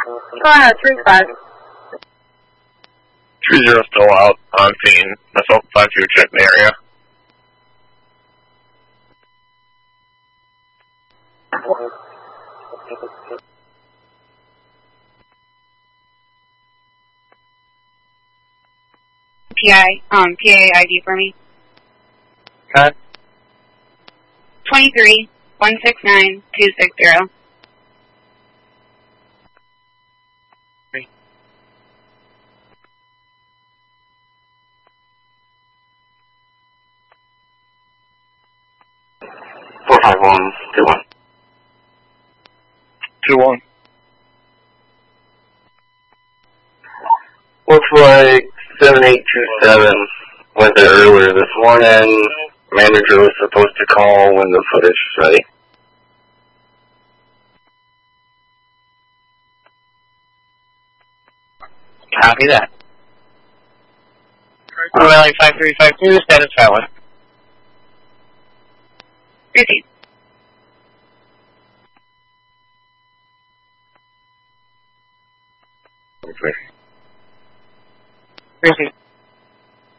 Corona 35. 30 still out on scene. Myself 52 check in the area. PA ID for me. Okay. 23-169-260. Four 5-1-2-1. 2-1. Looks like 7827 went there earlier this morning. Manager was supposed to call when the footage is ready. Copy that. Valley 5352, status valid. Repeat. Okay. Repeat.